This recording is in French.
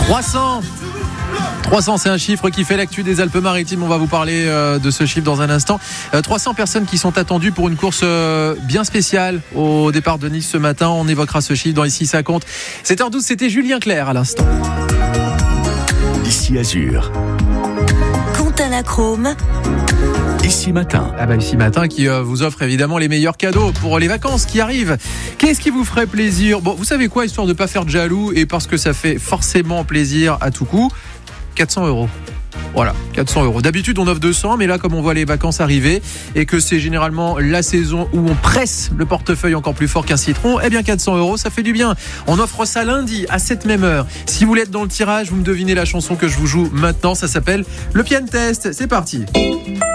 300, c'est un chiffre qui fait l'actu des Alpes-Maritimes. On va vous parler de ce chiffre dans un instant. 300 personnes qui sont attendues pour une course bien spéciale au départ de Nice ce matin. On évoquera ce chiffre dans Ici ça compte. 7h12, c'était Julien Clerc à l'instant. Ici Azur. Quentin Lachrome. Ici Matin. Ici Matin qui vous offre évidemment les meilleurs cadeaux pour les vacances qui arrivent. Qu'est-ce qui vous ferait plaisir ? Bon, vous savez quoi, histoire de ne pas faire de jaloux et parce que ça fait forcément plaisir à tout coup, 400 €. Voilà, 400 €. D'habitude, on offre 200, mais là, comme on voit les vacances arriver et que c'est généralement la saison où on presse le portefeuille encore plus fort qu'un citron, eh bien 400 €, ça fait du bien. On offre ça lundi à cette même heure. Si vous voulez être dans le tirage, vous me devinez la chanson que je vous joue maintenant. Ça s'appelle le Piano Test. C'est parti.